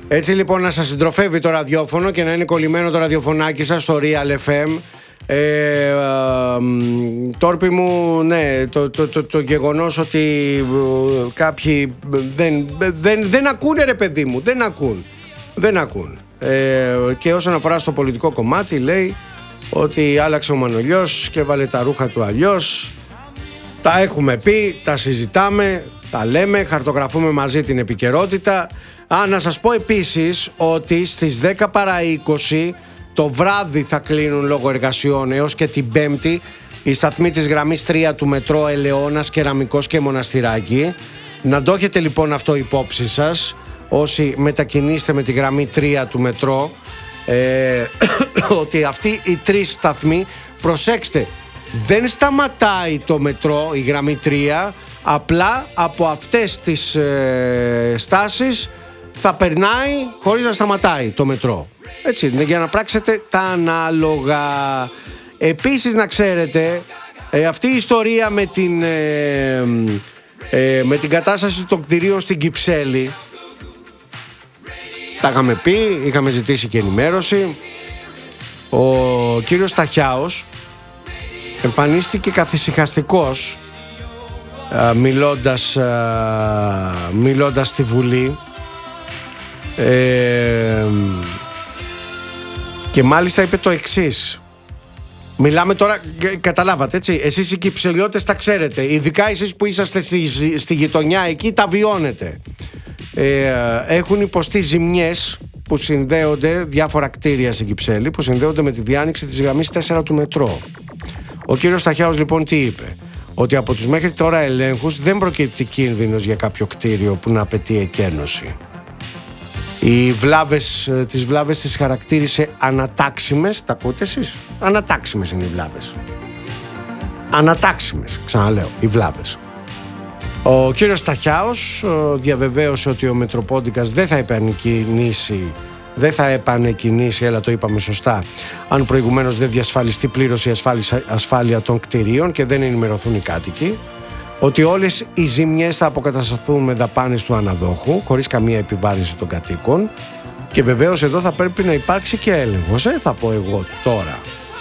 Έτσι λοιπόν να σας συντροφεύει το ραδιόφωνο και να είναι κολλημένο το ραδιοφωνάκι σας στο Real FM. Τόρπι μου, ναι, το γεγονός ότι κάποιοι δεν ακούνε, ρε παιδί μου, δεν ακούν. Και όσον αφορά στο πολιτικό κομμάτι, λέει ότι άλλαξε ο Μανολιός και έβαλε τα ρούχα του αλλιώς. Τα έχουμε πει, τα συζητάμε, τα λέμε, χαρτογραφούμε μαζί την επικαιρότητα. Να σας πω επίσης ότι στις 10 παρά 20 το βράδυ θα κλείνουν λόγω εργασιών έως και την Πέμπτη οι σταθμοί της γραμμής 3 του μετρό Ελαιώνας, Κεραμικός και Μοναστηράκι. Να το έχετε λοιπόν αυτό υπόψη σας όσοι μετακινείστε με τη γραμμή 3 του μετρό, ότι αυτοί οι τρεις σταθμοί, προσέξτε, δεν σταματάει το μετρό, η γραμμή 3, απλά από αυτές τις στάσεις θα περνάει χωρίς να σταματάει το μετρό. Έτσι, για να πράξετε τα ανάλογα. Επίσης να ξέρετε, αυτή η ιστορία με την κατάσταση των κτηρίων στην Κυψέλη, τα είχαμε πει, είχαμε ζητήσει και ενημέρωση. Ο κύριος Σταχιάος εμφανίστηκε καθησυχαστικός μιλώντας στη Βουλή, και μάλιστα είπε το εξής. Μιλάμε τώρα, καταλάβατε έτσι, εσείς οι Κυψελιώτες τα ξέρετε, ειδικά εσείς που είσαστε στη γειτονιά εκεί, τα βιώνετε. Έχουν υποστεί ζημιές που συνδέονται, διάφορα κτίρια στην Κυψέλη που συνδέονται με τη διάνοιξη της γραμμής 4 του μετρό. Ο κύριος Σταχιάος λοιπόν τι είπε? Ότι από τους μέχρι τώρα ελέγχους δεν προκύπτει κίνδυνος για κάποιο κτίριο που να απαιτεί εκένωση. Τις βλάβες τις χαρακτήρισε ανατάξιμες. Τα ακούτε εσείς? Ανατάξιμες είναι οι βλάβες. Ανατάξιμες, ξαναλέω, οι βλάβες. Ο κύριος Σταχιάος διαβεβαίωσε ότι ο Μετροπόντικας δεν θα επανεκκινήσει, έλα το είπαμε σωστά, αν προηγουμένως δεν διασφαλιστεί πλήρως η ασφάλεια των κτηρίων και δεν ενημερωθούν οι κάτοικοι, ότι όλες οι ζημιές θα αποκατασταθούν με δαπάνες του αναδόχου χωρίς καμία επιβάρυνση των κατοίκων, και βεβαίως εδώ θα πρέπει να υπάρξει και έλεγχος. Θα πω εγώ τώρα.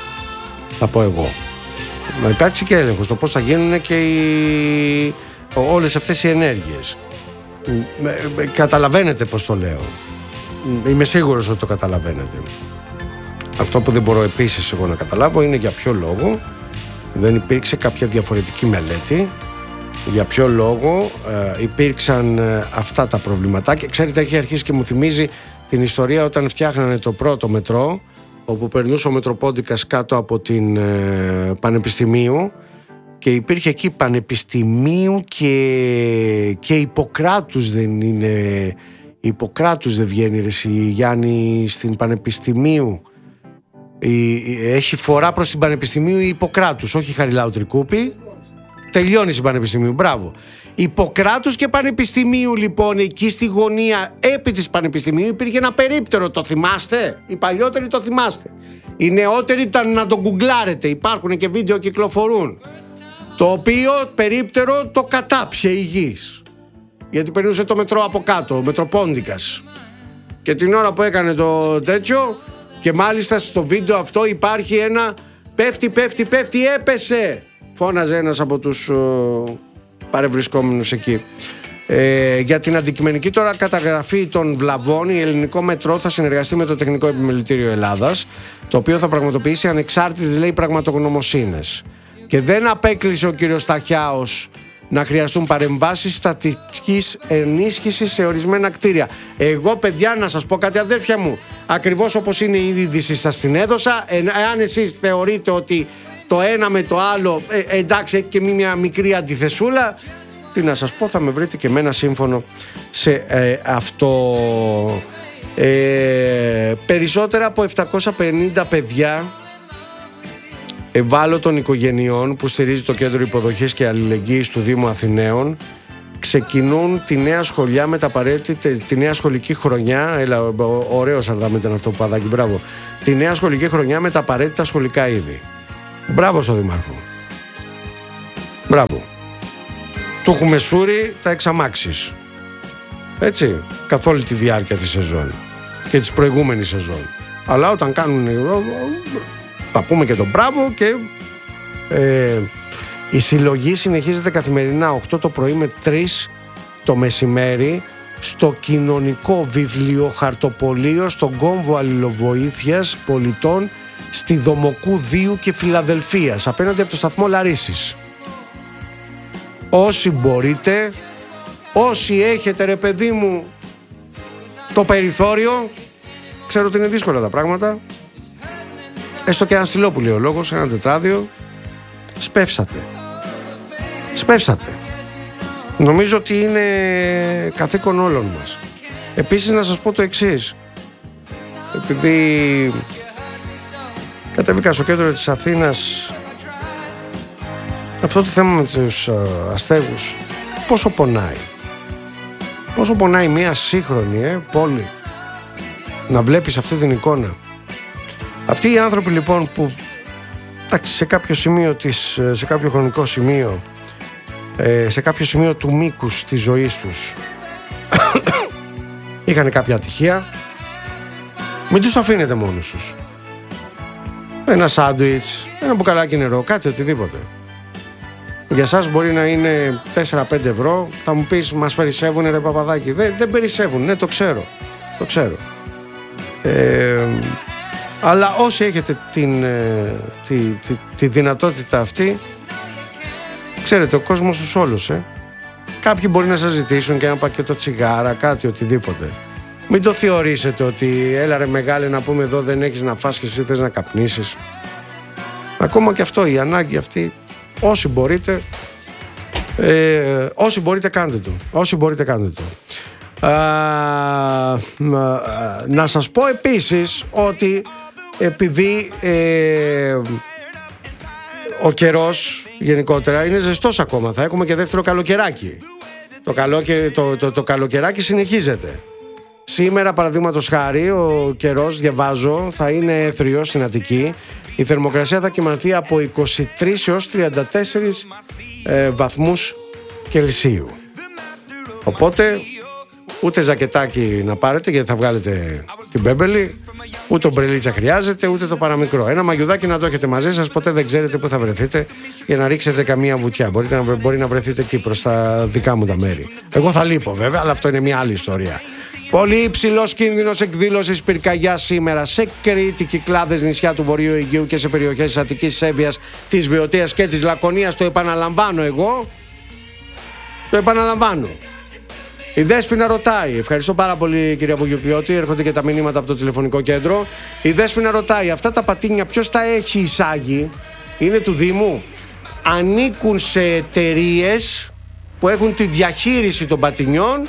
Να υπάρξει και έλεγχος το πώς θα γίνουν και όλες αυτές οι ενέργειες. Καταλαβαίνετε πώς το λέω? Είμαι σίγουρος ότι το καταλαβαίνετε. Αυτό που δεν μπορώ επίσης εγώ να καταλάβω είναι για ποιο λόγο δεν υπήρξε κάποια διαφορετική μελέτη, για ποιο λόγο υπήρξαν αυτά τα προβληματάκια. Ξέρετε, έχει αρχίσει και μου θυμίζει την ιστορία όταν φτιάχνανε το πρώτο μετρό, όπου περνούσε ο Μετροπόντικας κάτω από την Πανεπιστημίου και υπήρχε εκεί Πανεπιστημίου και Ιπποκράτους, δεν είναι? Ιπποκράτους δεν βγαίνει, ρε εσύ, Γιάννη, στην Πανεπιστημίου? Έχει φορά προς την Πανεπιστημίου η Ιπποκράτους, όχι Χαριλάου Τρικούπη. Τελειώνει στην Πανεπιστημίου, μπράβο. Ιπποκράτους και Πανεπιστημίου λοιπόν, εκεί στη γωνία επί της Πανεπιστημίου υπήρχε ένα περίπτερο, το θυμάστε? Οι παλιότεροι το θυμάστε. Οι νεότεροι ήταν να το γκουγκλάρετε, υπάρχουν και βίντεο κυκλοφορούν. Το οποίο περίπτερο το κατάπιε η γης, γιατί περνούσε το μετρό από κάτω, ο Μετροπόντικας. Και την ώρα που έκανε το τέτοιο, και μάλιστα στο βίντεο αυτό υπάρχει ένα πέφτει, έπεσε, φώναζε ένας από τους παρευρισκόμενους εκεί. Για την αντικειμενική τώρα καταγραφή των βλαβών, η Ελληνικό Μετρό θα συνεργαστεί με το Τεχνικό Επιμελητήριο Ελλάδας, το οποίο θα πραγματοποιήσει ανεξάρτητες, λέει, πραγματογνωμοσύνες. Και δεν απέκλεισε ο κύριος Σταχιάος να χρειαστούν παρεμβάσεις στατικής ενίσχυσης σε ορισμένα κτίρια. Εγώ, παιδιά, να σας πω κάτι, αδέρφια μου, ακριβώς όπως είναι η είδηση σας την έδωσα. Εάν εσείς θεωρείτε ότι το ένα με το άλλο, εντάξει, έχει και μια μικρή αντιθεσούλα, τι να σας πω, θα με βρείτε και εμένα σύμφωνο σε αυτό. Περισσότερα από 750 παιδιά ευάλωτων οικογενειών που στηρίζει το Κέντρο Υποδοχής και Αλληλεγγύης του Δήμου Αθηναίων ξεκινούν τη νέα σχολιά με τα τη νέα σχολική χρονιά. Ωραίο Σαρδάμ ήταν αυτό, Παδάκι, μπράβο. Τη νέα σχολική χρονιά με τα απαραίτητα σχολικά είδη. Μπράβο στο Δήμαρχο. Μπράβο. Του έχουμε σούρει τα εξαμάξεις. Έτσι. καθ' όλη τη διάρκεια της σεζόν και της προηγούμενης σεζόν. Αλλά όταν κάνουν, θα πούμε και τον μπράβο. Και η συλλογή συνεχίζεται καθημερινά 8 το πρωί με 3 το μεσημέρι στο κοινωνικό βιβλιοχαρτοπωλείο στον κόμβο αλληλοβοήθειας πολιτών στη Δομοκού 2 και Φιλαδελφίας, απέναντι από το σταθμό Λαρίσης. Όσοι μπορείτε, όσοι έχετε ρε παιδί μου το περιθώριο, ξέρω ότι είναι δύσκολα τα πράγματα, έστω και ένα στυλό που λέει ο λόγος, ένα τετράδιο, σπεύσατε. Νομίζω ότι είναι καθήκον όλων μας. Επίσης να σας πω το εξής, επειδή κατέβηκα στο κέντρο της Αθήνας, αυτό το θέμα με τους αστέγους πόσο πονάει μια σύγχρονη πόλη να βλέπεις αυτή την εικόνα. Αυτοί οι άνθρωποι λοιπόν που σε κάποιο σημείο σε κάποιο χρονικό σημείο, σε κάποιο σημείο του μήκους της ζωής τους είχαν κάποια ατυχία, μην τους αφήνετε μόνους τους. Ένα σάντουιτς, ένα μπουκαλάκι νερό, κάτι οτιδήποτε. Για σας μπορεί να είναι 4-5 ευρώ. Θα μου πεις, μας περισσεύουνε ρε παπαδάκι? Δεν περισσεύουν, ναι, το ξέρω. Αλλά όσοι έχετε τη δυνατότητα αυτή, ξέρετε, ο κόσμος τους όλους, Κάποιοι μπορεί να σας ζητήσουν και ένα πακέτο τσιγάρα, κάτι, οτιδήποτε. Μην το θεωρήσετε ότι έλα ρε μεγάλε να πούμε εδώ δεν έχεις να φας και εσύ θες να καπνίσεις. Ακόμα και αυτό, η ανάγκη αυτή, όσοι μπορείτε κάντε το. Να σας πω επίσης ότι επειδή ο καιρός γενικότερα είναι ζεστός ακόμα, θα έχουμε και δεύτερο καλοκαιράκι. Το καλοκαιράκι συνεχίζεται. Σήμερα παραδείγματος χάρη ο καιρός, διαβάζω, θα είναι έθριος στην Αττική. Η θερμοκρασία θα κυμανθεί από 23 έως 34 βαθμούς Κελσίου. Οπότε ούτε ζακετάκι να πάρετε γιατί θα βγάλετε την πέμπελη, ούτε ομπρελίτσα χρειάζεται, ούτε το παραμικρό. Ένα μαγιουδάκι να το έχετε μαζί σας, ποτέ δεν ξέρετε πού θα βρεθείτε για να ρίξετε καμία βουτιά. Μπορεί να βρεθείτε εκεί προς τα δικά μου τα μέρη. Εγώ θα λείπω βέβαια, αλλά αυτό είναι μια άλλη ιστορία. Πολύ υψηλός κίνδυνος εκδήλωσης πυρκαγιάς σήμερα σε Κρήτη, Κυκλάδες, νησιά του Βορείου Αιγαίου και σε περιοχές της Αττικής, Σέβειας, της Βιωτίας και της Λακωνίας. Το επαναλαμβάνω εγώ. Η Δέσποινα ρωτάει, ευχαριστώ πάρα πολύ κυρία Βουγιουκλιώτη, έρχονται και τα μηνύματα από το τηλεφωνικό κέντρο. Η Δέσποινα ρωτάει, αυτά τα πατίνια ποιος τα έχει εισάγει? Είναι του Δήμου? Ανήκουν σε εταιρείες που έχουν τη διαχείριση των πατινιών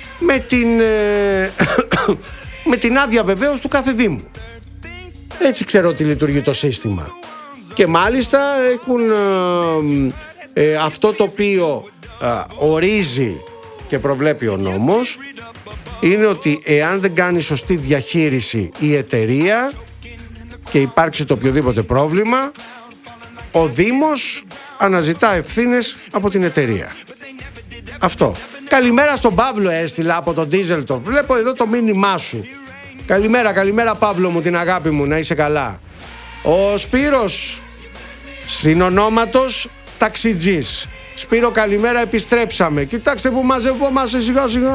με την άδεια βεβαίως του κάθε Δήμου. Έτσι ξέρω ότι λειτουργεί το σύστημα. Και μάλιστα έχουν αυτό το οποίο ορίζει και προβλέπει ο νόμος, είναι ότι εάν δεν κάνει σωστή διαχείριση η εταιρεία και υπάρξει το οποιοδήποτε πρόβλημα, ο Δήμος αναζητά ευθύνες από την εταιρεία. Αυτό. Καλημέρα στον Παύλο έστειλα από τον Ντίζελτορφ. Βλέπω εδώ το μήνυμά σου. Καλημέρα Παύλο μου, την αγάπη μου, να είσαι καλά. Ο Σπύρος, συνονόματος ταξιτζής. Σπύρο καλημέρα, επιστρέψαμε. Κοιτάξτε που μαζευόμαστε σιγά σιγά.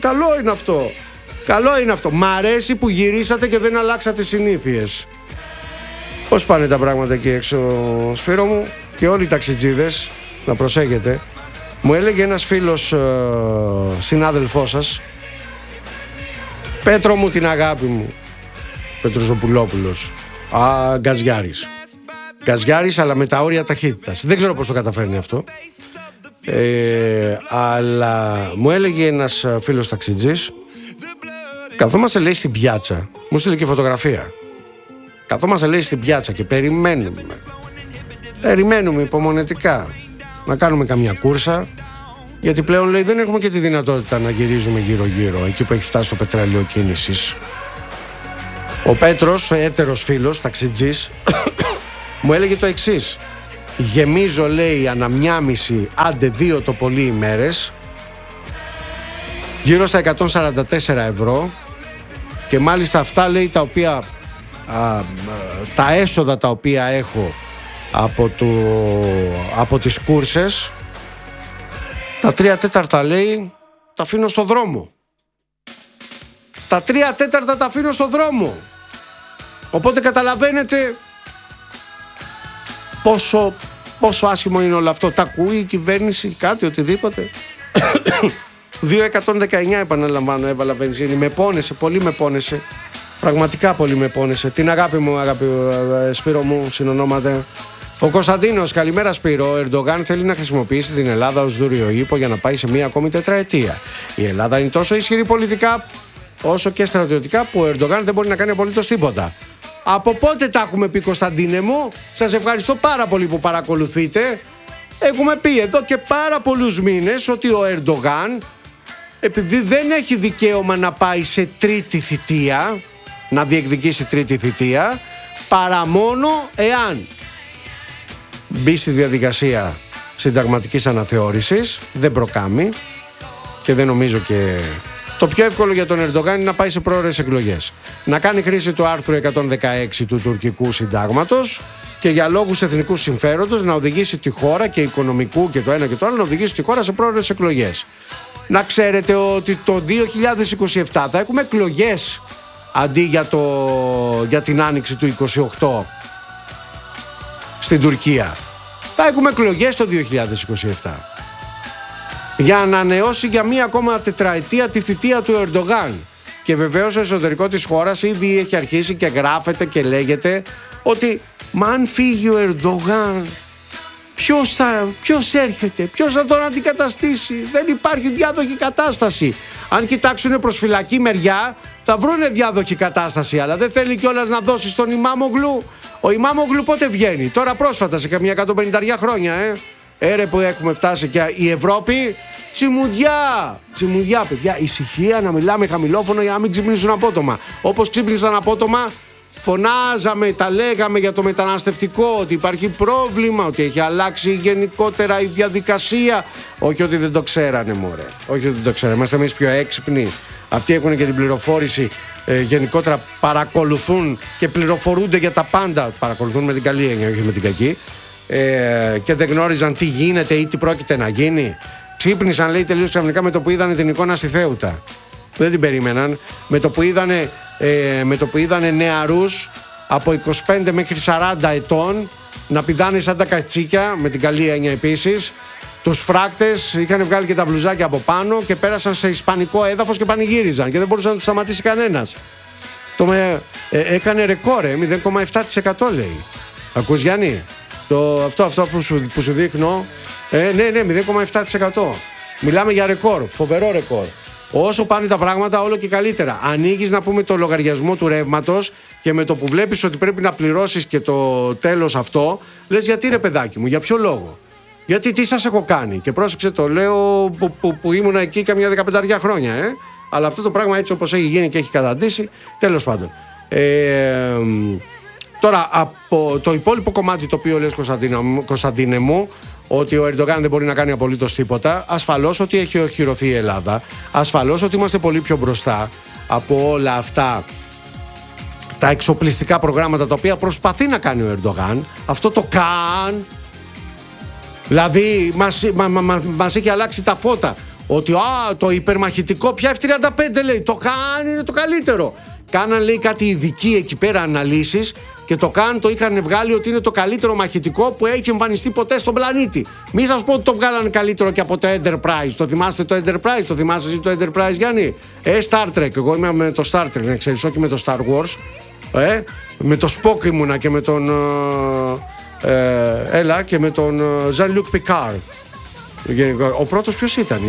Καλό είναι αυτό. Μ' αρέσει που γυρίσατε και δεν αλλάξατε συνήθειες. Πώς πάνε τα πράγματα εκεί έξω, Σπύρο μου? Και όλοι οι ταξιτζίδες, να προσέχετε. Μου έλεγε ένας φίλος συνάδελφός σας, Πέτρο μου την αγάπη μου, Πετροζοπουλόπουλος, Γκαζιάρης αλλά με τα όρια ταχύτητας. Δεν ξέρω πώς το καταφέρνει αυτό, αλλά μου έλεγε ένας φίλος ταξιτζής, καθόμαστε λέει στην πιάτσα, μου στείλε και φωτογραφία, καθόμαστε λέει στην πιάτσα και περιμένουμε υπομονετικά να κάνουμε καμιά κούρσα, γιατί πλέον λέει δεν έχουμε και τη δυνατότητα να γυρίζουμε γύρω-γύρω εκεί που έχει φτάσει το πετρέλαιο κίνησης. Ο Πέτρος, ο έτερος φίλος, ταξιτζής, μου έλεγε το εξής: γεμίζω λέει ανά 1,5 άντε 2 το πολύ ημέρες γύρω στα 144 ευρώ, και μάλιστα αυτά λέει τα οποία τα έσοδα τα οποία έχω από τις κούρσες, τα 3/4 λέει τα αφήνω στο δρόμο. Τα 3/4 τα αφήνω στο δρόμο. Οπότε καταλαβαίνετε πόσο άσχημο είναι όλο αυτό. Τα ακούει η κυβέρνηση, κάτι, οτιδήποτε. 2,119 επαναλαμβάνω έβαλα βενζίνη. Με πόνεσε, πολύ με πόνεσε. Πραγματικά πολύ με πόνεσε. Την αγάπη μου, Σπύρο μου, συνονόματα. Ο Κωνσταντίνος, καλημέρα Σπύρο. Ο Ερντογάν θέλει να χρησιμοποιήσει την Ελλάδα ως δούριο ύπο για να πάει σε μία ακόμη τετραετία. Η Ελλάδα είναι τόσο ισχυρή πολιτικά όσο και στρατιωτικά που ο Ερντογάν δεν μπορεί να κάνει απολύτως τίποτα. Από πότε τα έχουμε πει, Κωνσταντίνε μου? Σας ευχαριστώ πάρα πολύ που παρακολουθείτε. Έχουμε πει εδώ και πάρα πολλούς μήνες ότι ο Ερντογάν, επειδή δεν έχει δικαίωμα να πάει σε τρίτη θητεία, να διεκδικήσει τρίτη θητεία, παρά μόνο εάν μπει στη διαδικασία συνταγματικής αναθεώρησης, δεν προκάμει, και δεν νομίζω και... Το πιο εύκολο για τον Ερντογάν είναι να πάει σε πρόορες εκλογές. Να κάνει χρήση του άρθρου 116 του τουρκικού συντάγματος και για λόγους εθνικού συμφέροντος να οδηγήσει τη χώρα, και οικονομικού και το ένα και το άλλο, να οδηγήσει τη χώρα σε πρόορες εκλογές. Να ξέρετε ότι το 2027 θα έχουμε εκλογές αντί για την άνοιξη του 28 στην Τουρκία. Θα έχουμε εκλογές το 2027. Για να ανανεώσει για μία ακόμα τετραετία τη θητεία του Ερντογάν. Και βεβαίως στο εσωτερικό της χώρας ήδη έχει αρχίσει και γράφεται και λέγεται ότι μα αν φύγει ο Ερντογάν, ποιος έρχεται, ποιος θα τον αντικαταστήσει? Δεν υπάρχει διάδοχη κατάσταση. Αν κοιτάξουν προς φυλακή μεριά θα βρούνε διάδοχη κατάσταση, αλλά δεν θέλει κιόλας να δώσει στον Ιμάμογλου. Ο Ιμάμογλου πότε βγαίνει? Τώρα πρόσφατα, σε καμιά 150 χρόνια, Έρε που έχουμε φτάσει, και η Ευρώπη τσιμουδιά παιδιά, ησυχία, να μιλάμε χαμηλόφωνο για να μην ξυπνήσουν απότομα. Όπως ξύπνησαν απότομα, φωνάζαμε, τα λέγαμε για το μεταναστευτικό, ότι υπάρχει πρόβλημα, ότι έχει αλλάξει γενικότερα η διαδικασία. Όχι ότι δεν το ξέρανε, μωρέ. Όχι ότι δεν το ξέρανε. Είμαστε εμείς πιο έξυπνοι. Αυτοί έχουν και την πληροφόρηση. Γενικότερα παρακολουθούν και πληροφορούνται για τα πάντα. Παρακολουθούν με την καλή έννοια, όχι με την κακή. Και δεν γνώριζαν τι γίνεται ή τι πρόκειται να γίνει. Ξύπνησαν, λέει, τελείως ξαφνικά με το που είδανε την εικόνα στη Θέουτα. Δεν την περίμεναν. Με το που είδανε νεαρούς από 25 μέχρι 40 ετών να πηδάνε σαν τα κατσίκια, με την καλή έννοια επίσης. Τους φράκτες είχαν βγάλει και τα μπλουζάκια από πάνω και πέρασαν σε ισπανικό έδαφος και πανηγύριζαν και δεν μπορούσε να τους σταματήσει κανένας. Έκανε ρεκόρ, 0,7% λέει. Ακούς, Γιάννη? Αυτό που σου δείχνω. Ναι, 0,7%. Μιλάμε για ρεκόρ, φοβερό ρεκόρ. Όσο πάνε τα πράγματα, όλο και καλύτερα. Ανοίγεις, να πούμε, το λογαριασμό του ρεύματος και με το που βλέπεις ότι πρέπει να πληρώσεις και το τέλος αυτό, λες, γιατί ρε παιδάκι μου, για ποιο λόγο? Γιατί τι σας έχω κάνει? Και πρόσεξε, το λέω που ήμουν εκεί καμιά 15 χρόνια, Αλλά αυτό το πράγμα, έτσι όπως έχει γίνει και έχει καταντήσει, τέλος πάντων. Τώρα, από το υπόλοιπο κομμάτι το οποίο λες, Κωνσταντίνε μου, ότι ο Ερντογάν δεν μπορεί να κάνει απολύτως τίποτα, ασφαλώς ότι έχει οχυρωθεί η Ελλάδα, ασφαλώς ότι είμαστε πολύ πιο μπροστά από όλα αυτά τα εξοπλιστικά προγράμματα τα οποία προσπαθεί να κάνει ο Ερντογάν. Αυτό το καν, δηλαδή μας έχει αλλάξει τα φώτα, ότι το υπερμαχητικό πια F-35 λέει, το καν είναι το καλύτερο. Κάναν, λέει, κάτι ειδικοί εκεί πέρα αναλύσεις και το καν το είχαν βγάλει ότι είναι το καλύτερο μαχητικό που έχει εμφανιστεί ποτέ στον πλανήτη. Μη σας πω ότι το βγάλανε καλύτερο και από το Enterprise. Το θυμάστε το Enterprise? Το θυμάσαι εσύ το Enterprise, Γιάννη? Star Trek. Εγώ είμαι με το Star Trek, να ξέρεις, όχι με το Star Wars. Με το Spock ήμουνα και με τον και με τον Jean-Luc Picard. Ο πρώτος ποιος ήταν?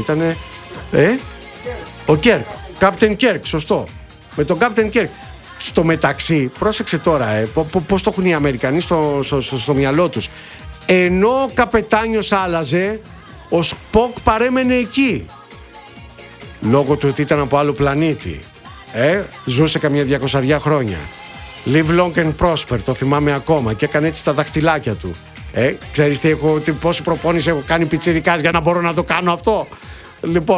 Ο Kirk. Captain Kirk, σωστό. Με τον Captain Kirk. Στο μεταξύ, πρόσεξε τώρα, πώς το έχουν οι Αμερικανοί στο μυαλό τους. Ενώ ο καπετάνιος άλλαζε, ο Σποκ παρέμενε εκεί. Λόγω του ότι ήταν από άλλο πλανήτη. Ζούσε καμιά 200 χρόνια. Live long and prosper, το θυμάμαι ακόμα. Και έκανε έτσι τα δαχτυλάκια του. Ξέρεις πόση προπόνηση έχω κάνει πιτσιρικάς για να μπορώ να το κάνω αυτό? Λοιπόν,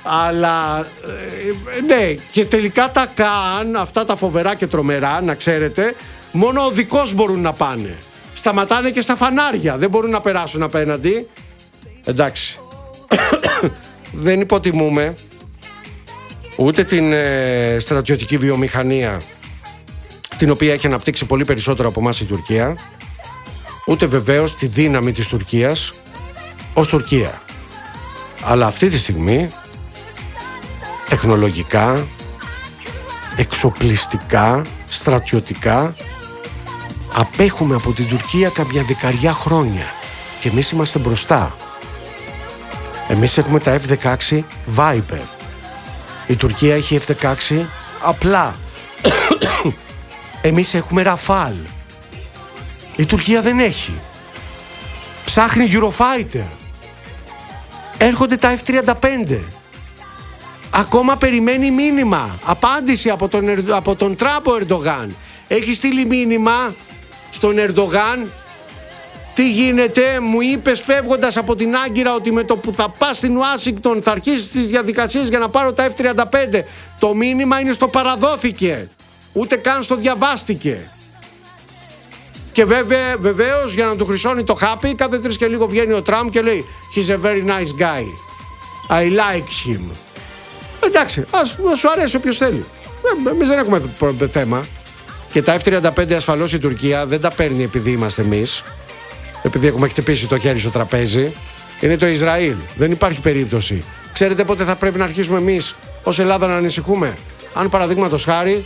Αλλά ναι, και τελικά τα καν, αυτά τα φοβερά και τρομερά, να ξέρετε, μόνο οδικός μπορούν να πάνε. Σταματάνε και στα φανάρια, δεν μπορούν να περάσουν απέναντι. Εντάξει. Δεν υποτιμούμε ούτε την στρατιωτική βιομηχανία, την οποία έχει αναπτύξει πολύ περισσότερο από εμάς η Τουρκία, ούτε βεβαίως τη δύναμη της Τουρκίας ως Τουρκία. Αλλά αυτή τη στιγμή τεχνολογικά, εξοπλιστικά, στρατιωτικά απέχουμε από την Τουρκία καμιά δεκαριά χρόνια και εμείς είμαστε μπροστά. Εμείς έχουμε τα F-16 Viper, η Τουρκία έχει F-16 απλά. Εμείς έχουμε Rafale, η Τουρκία δεν έχει. Ψάχνει Eurofighter, έρχονται τα F-35. Ακόμα περιμένει μήνυμα, απάντηση από τον Τραμπ ο Ερντογάν. Έχει στείλει μήνυμα στον Ερντογάν. Τι γίνεται, μου είπες φεύγοντας από την Άγκυρα ότι με το που θα πας στην Ουάσιγκτον θα αρχίσεις τις διαδικασίες για να πάρω τα F-35. Το μήνυμα είναι στο παραδόθηκε, ούτε καν στο διαβάστηκε. Και βεβαίως για να του χρυσώνει το χάπι, κάθε 3 και λίγο βγαίνει ο Τραμπ και λέει he's a very nice guy, I like him. Εντάξει, ας σου αρέσει όποιος θέλει. Εμείς δεν έχουμε θέμα. Και τα F-35 ασφαλώς η Τουρκία δεν τα παίρνει επειδή είμαστε εμείς, επειδή έχουμε χτυπήσει το χέρι στο τραπέζι. Είναι το Ισραήλ. Δεν υπάρχει περίπτωση. Ξέρετε πότε θα πρέπει να αρχίσουμε εμείς ως Ελλάδα να ανησυχούμε? Αν παραδείγματος χάρη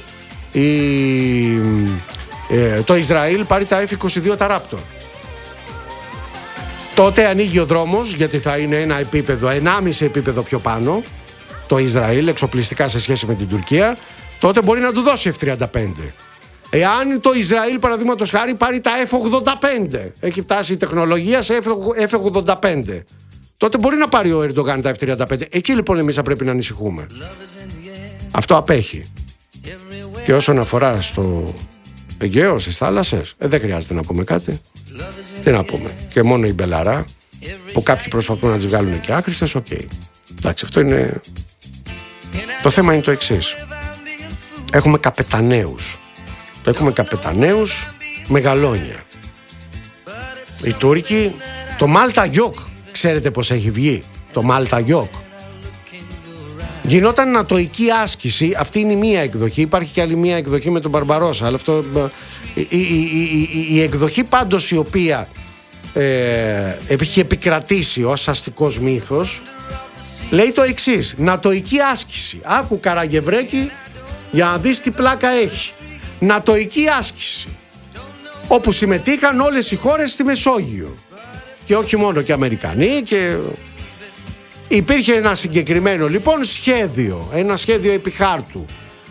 το Ισραήλ πάρει τα F-22 τα Raptor. Τότε ανοίγει ο δρόμος, γιατί θα είναι ένα επίπεδο, 1,5 επίπεδο πιο πάνω το Ισραήλ εξοπλιστικά σε σχέση με την Τουρκία. Τότε μπορεί να του δώσει F-35. Εάν το Ισραήλ παραδείγματος χάρη πάρει τα F-85, έχει φτάσει η τεχνολογία σε F-85, τότε μπορεί να πάρει ο Ερντογάν τα F-35. Εκεί λοιπόν εμείς θα πρέπει να ανησυχούμε. Αυτό απέχει. Και όσον αφορά στο Αιγαίο, στις θάλασσες, δεν χρειάζεται να πούμε κάτι. Τι να πούμε? Και μόνο η Μπελαρά, που κάποιοι προσπαθούν να τις βγάλουν και άχρηστες, οκ. Εντάξει, αυτό είναι... Το θέμα είναι το εξής. Έχουμε καπεταναίους. Έχουμε καπεταναίους μεγαλόνια. Οι Τούρκοι, το Μάλτα Γιόκ, ξέρετε πως έχει βγει το Μάλτα Γιόκ? Γινόταν νατοϊκή άσκηση, αυτή είναι η μία εκδοχή, υπάρχει και άλλη μία εκδοχή με τον Μπαρμπαρόσα, αλλά αυτό, η εκδοχή πάντως η οποία έχει επικρατήσει ως αστικός μύθος λέει το εξής: νατοϊκή άσκηση. Άκου Καραγευρέκη για να δεις τι πλάκα έχει. Νατοϊκή άσκηση, όπου συμμετείχαν όλες οι χώρες στη Μεσόγειο και όχι μόνο και Αμερικανοί, και υπήρχε ένα συγκεκριμένο λοιπόν σχέδιο, ένα σχέδιο επιχάρτου.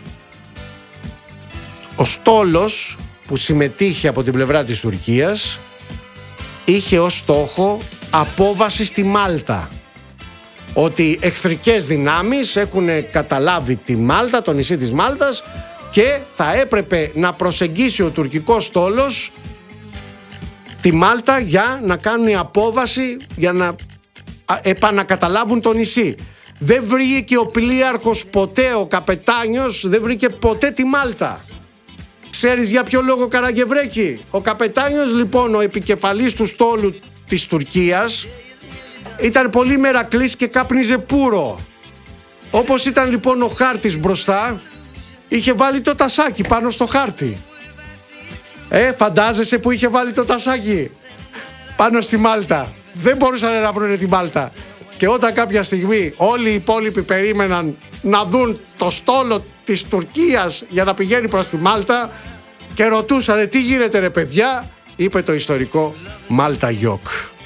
Ο στόλος που συμμετείχε από την πλευρά της Τουρκίας είχε ως στόχο απόβαση στη Μάλτα. Ότι εχθρικές δυνάμεις έχουν καταλάβει τη Μάλτα, το νησί της Μάλτας, και θα έπρεπε να προσεγγίσει ο τουρκικός στόλος τη Μάλτα για να κάνουν απόβαση, για να επανακαταλάβουν το νησί. Δεν βρήκε ο πλοίαρχος ποτέ, ο καπετάνιος δεν βρήκε ποτέ τη Μάλτα. Ξέρεις για ποιο λόγο, Καραγευρέκη? Ο καπετάνιος λοιπόν, ο επικεφαλής του στόλου της Τουρκίας, ήταν πολύ μερακλής και κάπνιζε πούρο. Όπως ήταν λοιπόν ο χάρτης μπροστά, είχε βάλει το τασάκι πάνω στο χάρτη. Φαντάζεσαι που είχε βάλει το τασάκι? Πάνω στη Μάλτα. Δεν μπορούσαν να βρουν τη Μάλτα. Και όταν κάποια στιγμή όλοι οι υπόλοιποι περίμεναν να δουν το στόλο της Τουρκίας για να πηγαίνει προς τη Μάλτα και ρωτούσανε τι γίνεται ρε παιδιά, είπε το ιστορικό Μάλτα Γιόκ.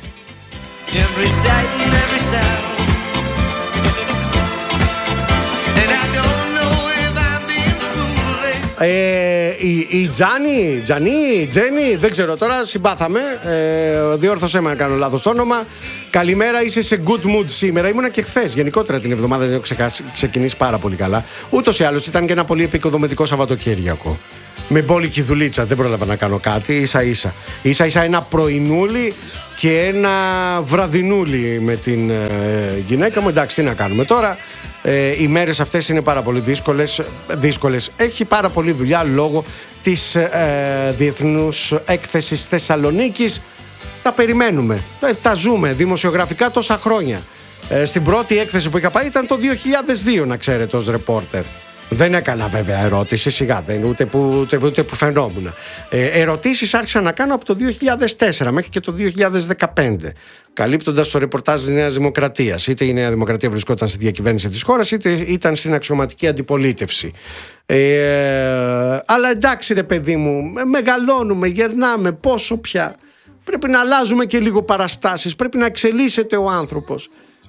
Η Τζένι, δεν ξέρω τώρα, συμπάθαμε, διόρθωσέ με αν κάνω λάθος το όνομα. Καλημέρα, είσαι σε good mood σήμερα? Ήμουνα και χθες, γενικότερα την εβδομάδα δεν έχω ξεκινήσει πάρα πολύ καλά. Ούτως ή άλλως ήταν και ένα πολύ επικοδομητικό Σαββατοκύριακο. Με μπόλικη δουλίτσα, δεν πρόλαβα να κάνω κάτι, ίσα-ίσα ένα πρωινούλι και ένα βραδινούλι με την γυναίκα μου. Εντάξει, τι να κάνουμε τώρα. Οι μέρες αυτές είναι πάρα πολύ δύσκολες. Έχει πάρα πολύ δουλειά λόγω της Διεθνούς Έκθεσης Θεσσαλονίκης. Τα περιμένουμε, τα ζούμε δημοσιογραφικά τόσα χρόνια. Στην πρώτη έκθεση που είχα πάει ήταν το 2002, να ξέρετε, ως ρεπόρτερ. Δεν έκανα βέβαια ερώτηση, σιγά, ούτε που φαινόμουν. Ερωτήσεις άρχισα να κάνω από το 2004 μέχρι και το 2015, καλύπτοντας το ρεπορτάζ της Νέας Δημοκρατίας. Είτε η Νέα Δημοκρατία βρισκόταν στη διακυβέρνηση της χώρας, είτε ήταν στην αξιωματική αντιπολίτευση. Αλλά εντάξει ρε παιδί μου, μεγαλώνουμε, γερνάμε, πόσο πια. Πρέπει να αλλάζουμε και λίγο παραστάσεις, πρέπει να εξελίσσεται ο άνθρωπος.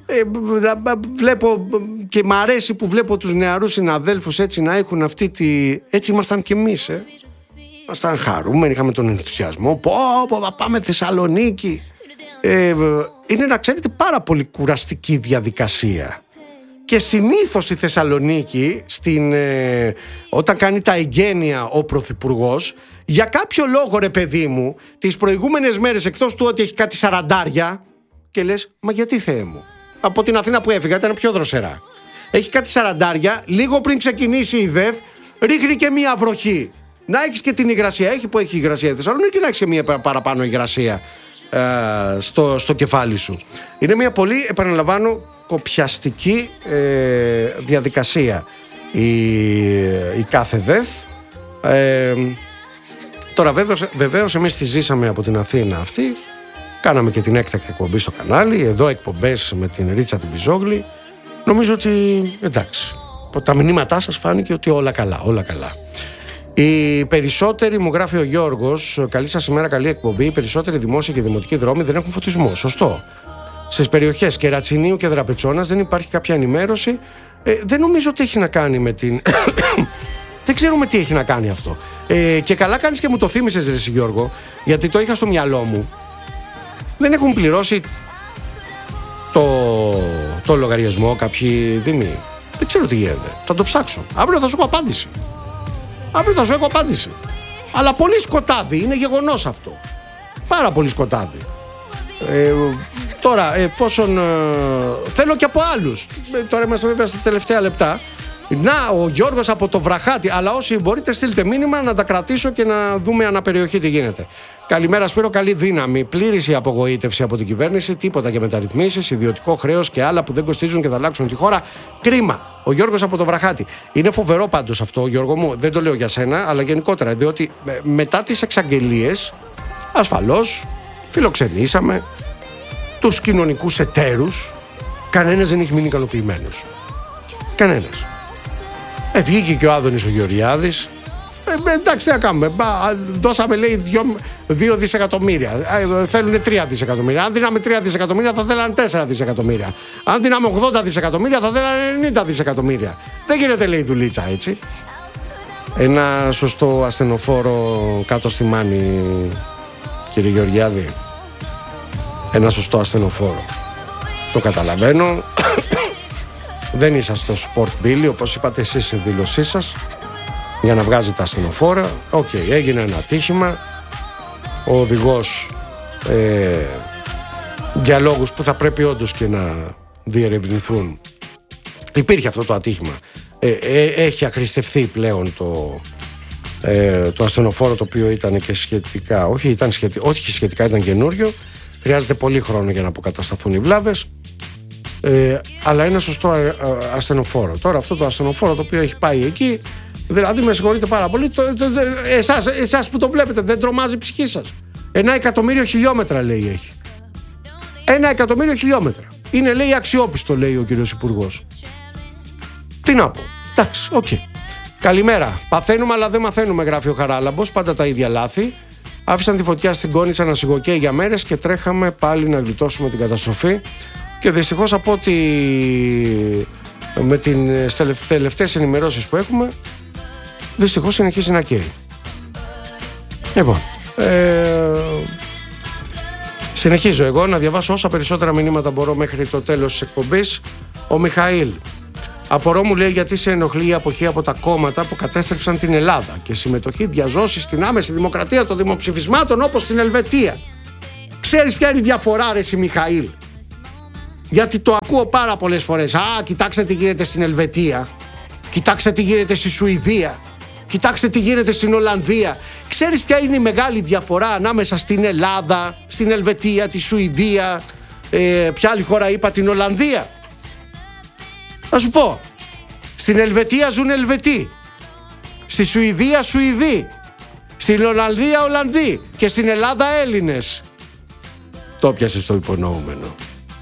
Βλέπω και μ' αρέσει που βλέπω τους νεαρούς συναδέλφους έτσι να έχουν αυτή τη... Έτσι ήμασταν κι εμείς, ήμασταν χαρούμενοι, είχαμε τον ενθουσιασμό. Πω, θα πάμε Θεσσαλονίκη. Είναι, να ξέρετε, πάρα πολύ κουραστική διαδικασία. Και συνήθως η Θεσσαλονίκη όταν κάνει τα εγγένεια ο Πρωθυπουργός, για κάποιο λόγο ρε παιδί μου, τις προηγούμενες μέρες, εκτός του ότι έχει κάτι σαραντάρια, και λες, μα γιατί Θεέ μου, από την Αθήνα που έφυγα ήταν πιο δροσερά. Έχει κάτι σαραντάρια, λίγο πριν ξεκινήσει η ΔΕΘ, ρίχνει και μία βροχή. Να έχεις και την υγρασία, που έχει υγρασία η Θεσσαλονίκη, να έχεις και μία παραπάνω υγρασία στο κεφάλι σου. Είναι μία πολύ, επαναλαμβάνω, κοπιαστική διαδικασία η κάθε ΔΕΘ. Τώρα βεβαίως εμείς τη ζήσαμε από την Αθήνα αυτή. Κάναμε και την έκτακτη εκπομπή στο κανάλι. Εδώ εκπομπές με την Ρίτσα την Πιζόγλη. Νομίζω ότι εντάξει, από τα μηνύματά σας φάνηκε ότι όλα καλά, όλα καλά. Οι περισσότεροι, μου γράφει ο Γιώργος, καλή σας ημέρα, καλή εκπομπή. Οι περισσότεροι δημόσιοι και δημοτικοί δρόμοι δεν έχουν φωτισμό. Σωστό. Στις περιοχές Κερατσινίου και Δραπετσώνας δεν υπάρχει κάποια ενημέρωση. Δεν νομίζω ότι έχει να κάνει με την... Δεν ξέρουμε τι έχει να κάνει αυτό. Και καλά κάνεις και μου το θύμισες, ρε Γιώργο, γιατί το είχα στο μυαλό μου. Δεν έχουν πληρώσει το λογαριασμό κάποιοι δήμοι. Δεν ξέρω τι γίνεται. Θα το ψάξω. Αύριο θα σου έχω απάντηση. Αλλά πολύ σκοτάδι. Είναι γεγονός αυτό. Πάρα πολύ σκοτάδι. Τώρα, εφόσον θέλω και από άλλους. Τώρα είμαστε βέβαια στα τελευταία λεπτά. Να, ο Γιώργος από το Βραχάτι. Αλλά όσοι μπορείτε, στείλτε μήνυμα να τα κρατήσω και να δούμε αναπεριοχή τι γίνεται. Καλημέρα Σπύρο, καλή δύναμη. Πλήρης η απογοήτευση από την κυβέρνηση. Τίποτα για μεταρρυθμίσεις, ιδιωτικό χρέος και άλλα που δεν κοστίζουν και θα αλλάξουν τη χώρα. Κρίμα. Ο Γιώργος από το Βραχάτι. Είναι φοβερό πάντως αυτό, Γιώργο μου. Δεν το λέω για σένα, αλλά γενικότερα. Διότι μετά τις εξαγγελίες, ασφαλώς φιλοξενήσαμε τους κοινωνικούς εταίρους. Κανένας δεν έχει μείνει ικανοποιημένος. Κανένας. Βγήκε και ο Άδωνης ο Γεωργιάδης. Εντάξει, τι να κάνουμε. Δώσαμε, λέει, 2 δισεκατομμύρια. Θέλουν 3 δισεκατομμύρια. Αν δίναμε 3 δισεκατομμύρια, θα θέλανε 4 δισεκατομμύρια. Αν δίναμε 80 δισεκατομμύρια, θα θέλανε 90 δισεκατομμύρια. Δεν γίνεται, λέει, δουλίτσα έτσι. Ένα σωστό ασθενοφόρο κάτω στη Μάνη, κύριε Γεωργιάδη. Ένα σωστό ασθενοφόρο. Το καταλαβαίνω. Δεν είσαστε στο Sport Billy, όπως είπατε εσείς στη δήλωσή σας, για να βγάζει τα ασθενοφόρα. Έγινε ένα ατύχημα. Ο οδηγός για λόγους που θα πρέπει όντως και να διερευνηθούν, υπήρχε αυτό το ατύχημα. Έχει αχρηστευθεί πλέον το ασθενοφόρο, το οποίο ήταν και σχετικά, όχι σχετικά ήταν καινούριο. Χρειάζεται πολύ χρόνο για να αποκατασταθούν οι βλάβες. Αλλά ένα σωστό ασθενοφόρο. Τώρα αυτό το ασθενοφόρο το οποίο έχει πάει εκεί, δηλαδή με συγχωρείτε πάρα πολύ, εσάς που το βλέπετε, δεν τρομάζει η ψυχή σας? 1.000.000 χιλιόμετρα, λέει, έχει. 1.000.000 χιλιόμετρα. Είναι, λέει, αξιόπιστο, λέει ο κύριος Υπουργός. Τι να πω. Εντάξει, οκ. Καλημέρα. Παθαίνουμε αλλά δεν μαθαίνουμε, γράφει ο Χαράλαμπος. Πάντα τα ίδια λάθη. Άφησαν τη φωτιά στην Κόνιτσα να σιγοκαίει για μέρες και τρέχαμε πάλι να γλιτώσουμε την καταστροφή. Και δυστυχώς από ότι με τις τελευταίες ενημερώσεις που έχουμε, δυστυχώς συνεχίζει να καίει. Λοιπόν, συνεχίζω εγώ να διαβάσω όσα περισσότερα μηνύματα μπορώ μέχρι το τέλος της εκπομπής. Ο Μιχαήλ. Απορώ, μου λέει, γιατί σε ενοχλεί η αποχή από τα κόμματα που κατέστρεψαν την Ελλάδα και συμμετοχή διαζώσει στην άμεση δημοκρατία των δημοψηφισμάτων όπως στην Ελβετία. Ξέρεις ποια είναι η διαφορά, ρε εσύ Μιχαήλ? Γιατί το ακούω πάρα πολλές φορές. Κοιτάξτε τι γίνεται στην Ελβετία. Κοιτάξτε τι γίνεται στη Σουηδία. Κοιτάξτε τι γίνεται στην Ολλανδία. Ξέρεις ποια είναι η μεγάλη διαφορά ανάμεσα στην Ελλάδα, στην Ελβετία, τη Σουηδία, ποια άλλη χώρα είπα, την Ολλανδία? Θα σου πω. Στην Ελβετία ζουν Ελβετοί. Στη Σουηδία Σουηδοί. Στην Ολλανδία Ολλανδοί. Και στην Ελλάδα Έλληνες. Το πιάσες το υπονοούμενο.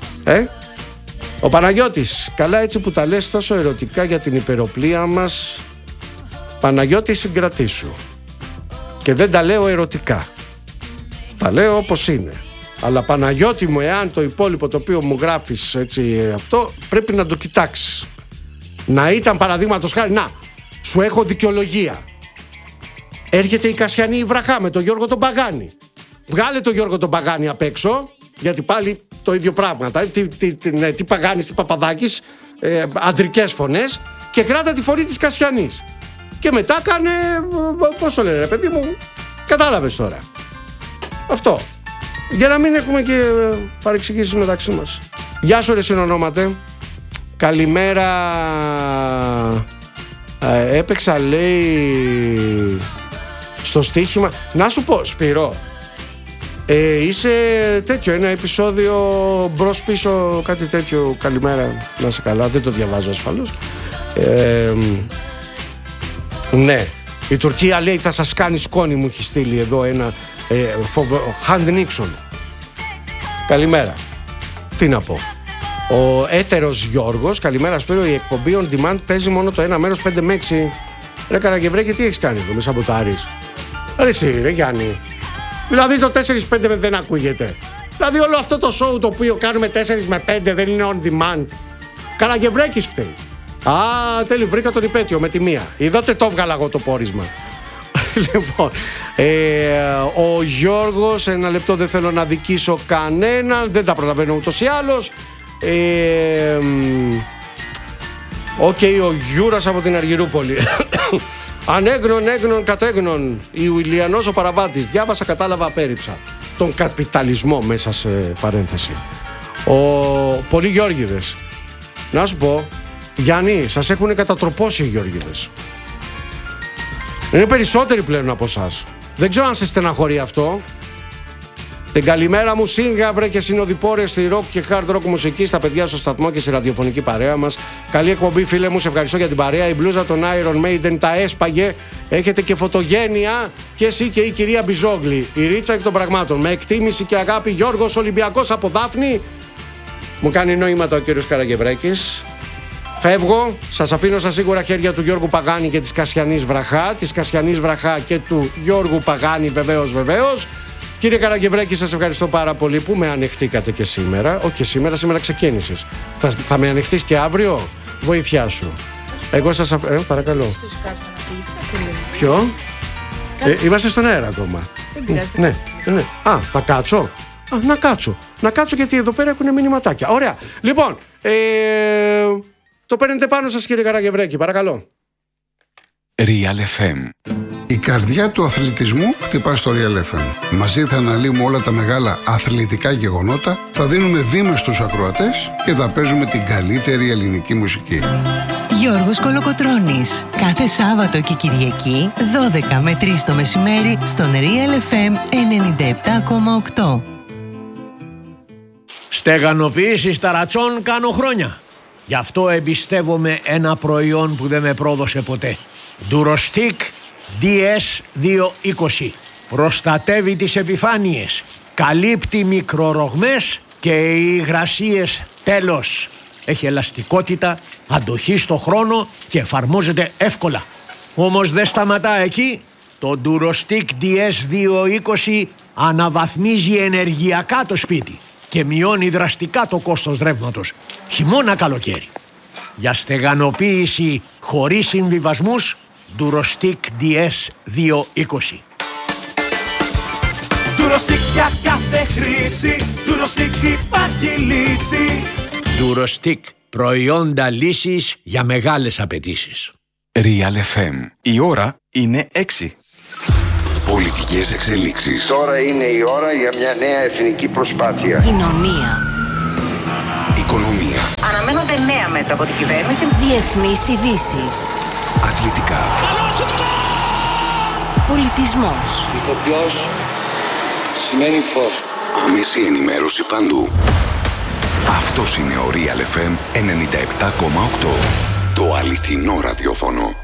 Ο Παναγιώτης, καλά έτσι που τα λες τόσο ερωτικά για την υπεροπλία μας. Παναγιώτη, συγκρατήσου. Και δεν τα λέω ερωτικά. Τα λέω όπως είναι. Αλλά Παναγιώτη μου, εάν το υπόλοιπο το οποίο μου γράφεις έτσι αυτό, πρέπει να το κοιτάξεις. Να ήταν παραδείγματος χάρη, να, σου έχω δικαιολογία. Έρχεται η Κασιανή η Βραχά με τον Γιώργο τον Παγάνη. Βγάλε τον Γιώργο τον Παγάνη απ' έξω, γιατί πάλι το ίδιο πράγμα. Τι Παγάνης, τι Παπαδάκης, αντρικές φωνές, και κράτα τη φωνή της Κασιανής. Και μετά κάνε, πώς το λένε ρε παιδί μου, κατάλαβες τώρα. Αυτό. Για να μην έχουμε και παρεξηγήσεις μεταξύ μας. Γεια σου ρε συνονόματε. Καλημέρα. Έπαιξα λέει στο στοίχημα. Να σου πω Σπυρό, είσαι τέτοιο, ένα επεισόδιο μπρος πίσω, κάτι τέτοιο. Καλημέρα, να είσαι καλά. Δεν το διαβάζω ασφαλώς. Ναι, η Τουρκία λέει θα σας κάνει σκόνη. Μου έχει στείλει εδώ ένα Hand Nixon. Καλημέρα. Τι να πω. Ο έτερος Γιώργος, καλημέρα Σπύρο, η εκπομπή on demand παίζει μόνο το ένα μέρος 5 με 6. Ρε Καραγευρέκη, τι έχεις κάνει εδώ, με σαμποτάρεις? Ρε εσύ ρε Γιάννη, δηλαδή το 4-5 δεν ακούγεται? Δηλαδή όλο αυτό το show το οποίο κάνουμε 4 με 5 δεν είναι on demand? Καραγευρέκης φταίει. Τέλει, βρήκα τον υπέτειο με τη μία. Είδατε, το έβγαλα εγώ το πόρισμα. Λοιπόν, ο Γιώργος, ένα λεπτό, δεν θέλω να δικήσω κανέναν, δεν τα προλαβαίνω ούτως ή άλλως. Ο Γιούρας από την Αργυρούπολη. Ανέγνων κατέγνων. Ιουλιανός ο Παραβάτης. Διάβασα, κατάλαβα, απέρριψα. Τον καπιταλισμό μέσα σε παρένθεση. Πολλοί Γιώργηδες. Να σου πω, Γιάννη, σας έχουν κατατροπώσει οι Γιώργηδες. Είναι περισσότεροι πλέον από εσάς. Δεν ξέρω αν σε στεναχωρεί αυτό. Την καλημέρα μου, Σίγα, βρε και συνοδοιπόρες στη rock και hard rock μουσική, στα παιδιά στο σταθμό και στη ραδιοφωνική παρέα μας. Καλή εκπομπή, φίλε μου, σε ευχαριστώ για την παρέα. Η μπλούζα των Iron Maiden τα έσπαγε. Έχετε και φωτογένεια και εσύ και η κυρία Μπιζόγλη. Η ρίτσα εκ των πραγμάτων. Με εκτίμηση και αγάπη, Γιώργος Ολυμπιακός από Δάφνη. Μου κάνει νόηματα ο κύριος Καραγευρέκης. Φεύγω, σας αφήνω στα σίγουρα χέρια του Γιώργου Παγάνη και της Κασιανής Βραχά. Της Κασιανής Βραχά και του Γιώργου Παγάνη, βεβαίως. Κύριε Καραγευρέκη, σας ευχαριστώ πάρα πολύ που με ανεχτήκατε και σήμερα. Όχι και σήμερα ξεκίνησες. Θα με ανεχτείς και αύριο? Βοήθειά σου. Εγώ σας παρακαλώ. Ποιο? Είμαστε στον αέρα ακόμα. Δεν πειράζει. Ναι. Θα κάτσω. Να κάτσω γιατί εδώ πέρα έχουν μηνυματάκια. Ωραία. Λοιπόν, το παίρνετε πάνω σας κύριε Καραγευρέκη, παρακαλώ. Real FM. Η καρδιά του αθλητισμού χτυπά στο Real FM. Μαζί θα αναλύουμε όλα τα μεγάλα αθλητικά γεγονότα, θα δίνουμε βήμα στους ακροατές και θα παίζουμε την καλύτερη ελληνική μουσική. Γιώργος Κολοκοτρώνης. Κάθε Σάββατο και Κυριακή, 12 με 3 το μεσημέρι, στον Real FM 97,8. Στεγανοποίηση ταρατσών κάνω χρόνια. Γι' αυτό εμπιστεύομαι ένα προϊόν που δεν με πρόδωσε ποτέ. Durostic DS220. Προστατεύει τις επιφάνειες, καλύπτει μικρορογμές και υγρασίες τέλος. Έχει ελαστικότητα, αντοχή στο χρόνο και εφαρμόζεται εύκολα. Όμως δεν σταματά εκεί. Το Durostic DS220 αναβαθμίζει ενεργειακά το σπίτι και μειώνει δραστικά το κόστος ρεύματος, χειμώνα καλοκαίρι. Για στεγανοποίηση χωρίς συμβιβασμούς, Durostic DS220. Durostic για κάθε χρήση, Durostic υπάρχει λύση. Durostic, προϊόντα λύσης για μεγάλες απαιτήσεις. Real FM. Η ώρα είναι 6. Πολιτικές εξελίξεις. Τώρα είναι η ώρα για μια νέα εθνική προσπάθεια. Κοινωνία. Οικονομία. Αναμένονται νέα μέτρα από την κυβέρνηση. Διεθνείς ειδήσεις. Αθλητικά. Πολιτισμός. Ηθοποιός σημαίνει φως. Άμεση ενημέρωση παντού. Αυτός είναι ο Real FM 97,8. Το αληθινό ραδιόφωνο.